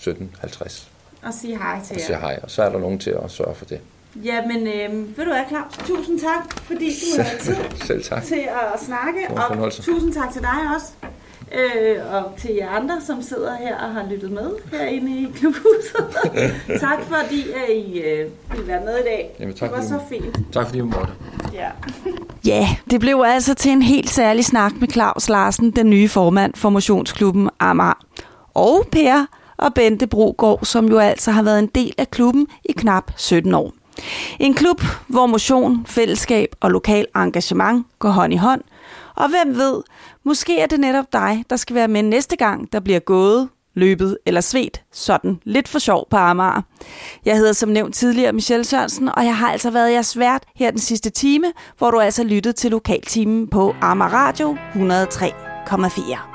17.50. Og sige hej til jer. Og sige hej, og så er der nogen til at sørge for det. Ja, men ved du hvad, Claus? Tusind tak, fordi du havde tid Selv tak. til at snakke. Og tusind tak til dig også. Og til jer andre, som sidder her og har lyttet med herinde i Klubhuset. Tak fordi I ville være med i dag. Jamen, tak, det var så fint. Tak fordi I måtte. Ja, det blev altså til en helt særlig snak med Claus Larsen, den nye formand for Motionsklubben Amager. Og Per og Bente Brogaard, som jo altså har været en del af klubben i knap 17 år. En klub, hvor motion, fællesskab og lokal engagement går hånd i hånd. Og hvem ved, måske er det netop dig, der skal være med næste gang, der bliver gået, løbet eller svedt sådan lidt for sjov på Amager. Jeg hedder som nævnt tidligere Michelle Sørensen, og jeg har altså været jeres vært her den sidste time, hvor du altså lyttede til Lokaltimen på Amager Radio 103,4.